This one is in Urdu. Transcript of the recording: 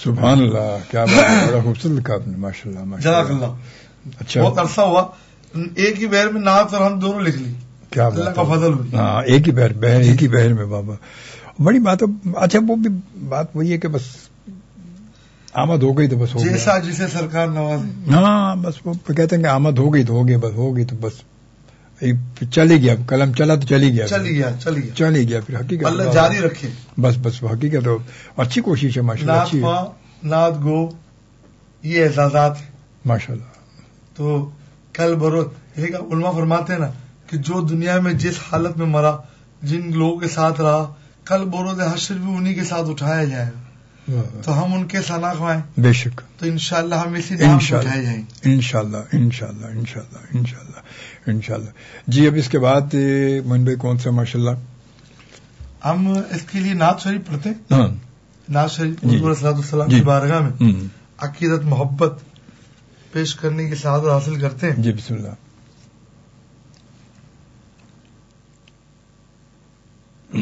سبحان اللہ، کیا بات ہے، بڑا خوبصورت کہا آپ نے، ماشاء اللہ جزاک اللہ. اچھا، بہت عرصہ ہوا ایک ہی بہر میں نعت اور ہم دونوں لکھ لی. کیا اللہ بات کا ہے. فضل ہوئی. ہاں، ایک ہی بہر ایک ہی بہر میں بابا، بڑی بات ہے. اچھا، وہ بھی بات وہی ہے کہ بس آمد ہو گئی تو بس ہو گئی. جیسا جسے سرکار نوازے. ہاں، بس وہ کہتے ہیں کہ آمد ہو گئی تو ہو گئی، بس ہو گئی تو بس چلی گیا، قلم چلا تو چلی گیا، چلی گیا. پھر حقیقت اللہ جاری رکھے. بس حقیقت تو اچھی کوشش ہے ماشاء اللہ. اچھی ہے نعت گو، یہ اعزازات ہیں ماشاء اللہ. تو کل بروز دیکھا علماء فرماتے ہیں نا کہ جو دنیا میں جس حالت میں مرا، جن لوگوں کے ساتھ رہا، کل بروز حشر بھی انہی کے ساتھ اٹھایا جائے گا. تو ہم ان کے ثنا خوائیں بے شک، تو انشاءاللہ ہم اسی نام سے اٹھائے جائیں گے انشاءاللہ. جی، اب اس کے بعد موہن بھائی کون سا؟ ماشاءاللہ ہم اس کے لیے نعت شریف پڑھتے ہیں. ہاں، نعت شریف حضور صلی اللہ علیہ وسلم کی بارگاہ میں عقیدت محبت پیش کرنے کی سعادت حاصل کرتے ہیں. جی، بسم اللہ.